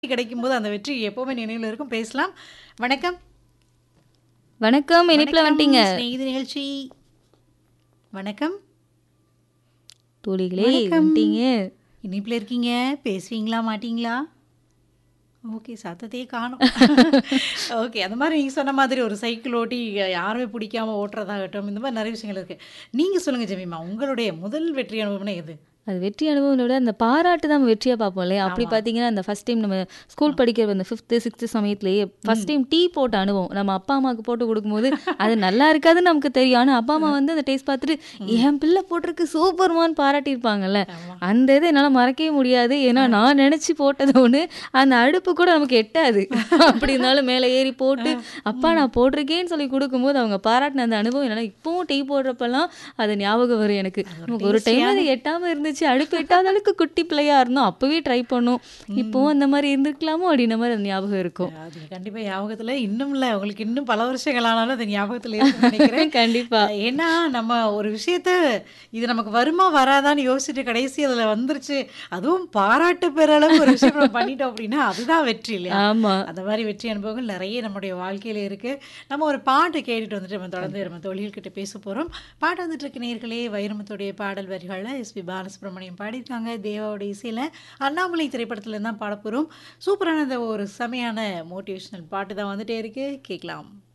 கிடைக்கும்போது அந்த வெற்றி எப்பவுமே நினைவுல இருக்கும். பேசலாம். வணக்கம். வணக்கம். இணைப்புல வணக்கம். வந்துட்டீங்க. சிநேகிதி நிகழ்ச்சி. வணக்கம். தோழிகளே வணக்கம். வந்துட்டீங்க. இணைப்புல இருக்கீங்க. பேசுவீங்களா? மாட்டீங்களா? ஓகே. சத்தத்தையே காணோம். ஓகே. அந்த மாரி நீங்க சொன்ன மாதிரி ஒரு சைக்கிள் ஓட்டி யாருமே பிடிக்காம ஓட்டுறதாகட்டும், இந்த மாரி நெறைய விஷயங்கள் இருக்கு. நீங்க சொல்லுங்க ஜெமிமா, உங்களுடைய முதல் வெற்றி அனுபவம்னா எது? அது வெற்றி அனுபவங்கள விட அந்த பாராட்டு தான் நம்ம வெற்றியா பார்ப்போம் இல்லையா? அப்படி ஆமா. பார்த்தீங்கன்னா, அந்த ஃபர்ஸ்ட் டைம் நம்ம ஸ்கூல் படிக்கிற அந்த 5த், 6த் சமயத்திலேயே ஃபர்ஸ்ட் ம். டைம் டீ போட்ட அனுபவம். நம்ம அப்பா, அம்மாவுக்கு போட்டு குடுக்கும்போது, அது நல்லா இருக்காதுன்னு நமக்கு தெரியும். ஆனா, அப்பா, அம்மா வந்து அந்த டேஸ்ட் பார்த்துட்டு, ம். "என் பிள்ளை போட்டிருக்கு சூப்பர்மான்னு" பாராட்டியிருப்பாங்கல்ல. ஆமா. அந்த இத என்னால மறக்கவே முடியாது. ஏன்னா, நான் நெனச்சு போட்டது ஒண்ணு, அந்த அடுப்பு கூட நமக்கு எட்டாது. அப்படி இருந்தாலும் மேல ஏறி போட்டு, "அப்பா ம். நான் போட்டிருக்கேன்னு" சொல்லி குடுக்கும்போது, அவங்க பாராட்டின அந்த அனுபவம் என்னால இப்பவும் டீ போடுறப்பலாம் அது ஞாபகம் வரும் எனக்கு. அது ஒரு நமக்கு ஒரு டைம்ல டேஸ்டியான அது எட்டாம இருந்துச்சு. அடுப்பு எட்டாத அளவுக்கு குட்டி பிள்ளையா இருந்தோம். அப்பவே ட்ரை பண்ணோம். இப்பவும் ம். அந்த மாரி இருந்திருக்கலாமோ! அப்படின்ன மாரி அது ஞாபகம் இருக்கும். அது கண்டிப்பா ஞாபகத்துல இன்னும் இல்ல. உங்களுக்கு இன்னும் பல வருஷங்கள் ஆனாலும் அது ஞாபகத்துல இருக்கும்னு நெனைக்கிறேன். கண்டிப்பா. ஏன்னா, நம்ம ஒரு விஷயத்த இது நமக்கு வருமா? வராதான்னு யோசிச்சுட்டு கடைசி அதுல வந்துருச்சு. அதுவும் பாராட்டு பெற அளவுக்கு ஒரு விஷயம் நம்ம பண்ணிட்டோம் அப்டின்னா, அதுதான் வெற்றி இல்லையா? ஆமா. அந்த மாரி வெற்றி அனுபவங்கள் நெறைய நம்முடைய வாழ்க்கையில இருக்கு. நம்ம ஒரு பாட்டு கேட்டுட்டு வந்துட்டு நம்ம தொடர்ந்து கண்டிப்பா. நம்ம தோழிகள்கிட்ட பேச போறோம். பாட்டு வந்துட்டு இருக்கு நேயர்களே. வைரமுத்துடைய பாடல் வரிகள்ல எஸ்பி பாலசுப்ரமணியம் பாடியிருக்காங்க. தேவாவோட இசையில அண்ணாமலை திரைப்படத்துல தான் பாடப்போறோம். சூப்பரான அந்த ஒரு செமையான மோட்டிவேஷனல் பாட்டு தான் வந்துட்டே இருக்கு. கேட்கலாம்.